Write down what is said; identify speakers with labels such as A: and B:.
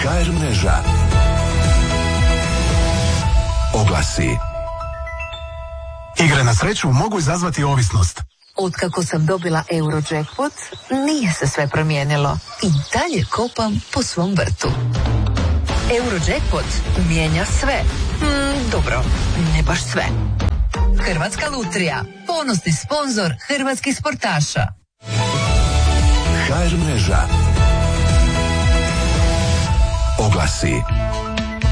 A: HR mreža. Oglasi.
B: Igre na sreću mogu izazvati ovisnost.
C: Otkako sam dobila Eurojackpot, nije se sve promijenilo. I dalje kopam po svom vrtu. Eurojackpot mijenja sve. Dobro, ne baš sve. Hrvatska lutrija, ponosni sponzor hrvatskih sportaša.
A: HR mreža. Oglasi.